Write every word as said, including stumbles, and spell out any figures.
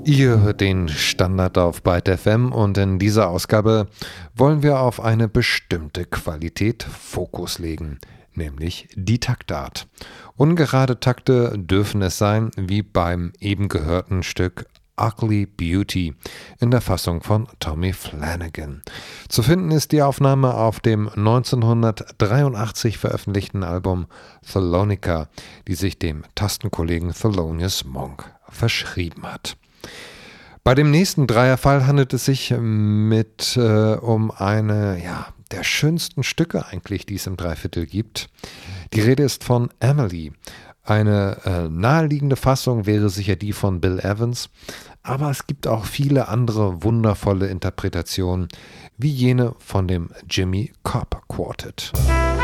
Ihr hört den Standard auf Byte F M und in dieser Ausgabe wollen wir auf eine bestimmte Qualität Fokus legen, nämlich die Taktart. Ungerade Takte dürfen es sein, wie beim eben gehörten Stück Ugly Beauty in der Fassung von Tommy Flanagan. Zu finden ist die Aufnahme auf dem neunzehnhundertdreiundachtzig veröffentlichten Album Thalonica, die sich dem Tastenkollegen Thelonious Monk verschrieben hat. Bei dem nächsten Dreierfall handelt es sich mit äh, um eine ja, der schönsten Stücke eigentlich, die es im Dreiviertel gibt. Die Rede ist von Emily. Eine äh, naheliegende Fassung wäre sicher die von Bill Evans, aber es gibt auch viele andere wundervolle Interpretationen, wie jene von dem Jimmy Cobb Quartet.